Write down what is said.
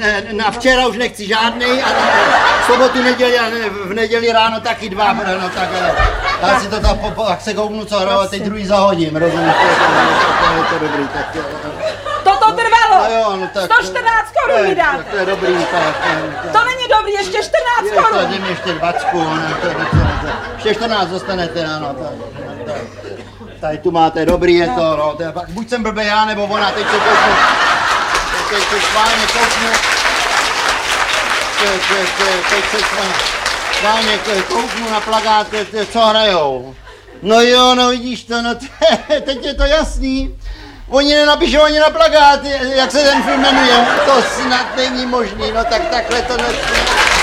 na včera už nechci žádnej a v sobotu, neděli a v neděli ráno taky 2, no tak já si to tak se kouknu, co hraju a teď druhý zahodím, rozumíš, to je to dobrý, tak Toto trvalo! no jo, no tak, 114 korun mi dáte! To je dobrý, tak. To není dobrý, ještě 14 korun! Dej mi ještě 20, no, to je docela, ještě 14 dostanete, ano, tak. Tady tu máte, dobrý je to, no, to je, buď jsem blbej já, nebo ona, teď se kouknu, teď se schválně kouknu, teď se schválně kouknu na plakát, co hrajou. No jo, no vidíš to, no teď je to jasný. Oni nenapíšou ani na plakát, jak se ten film jmenuje, to snad není možný, no tak takhle to nesmí.